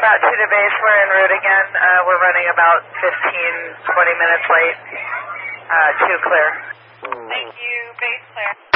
About 2 to base, we're en route again. We're running about 15, 20 minutes late. 2 clear. Thank you, base clear.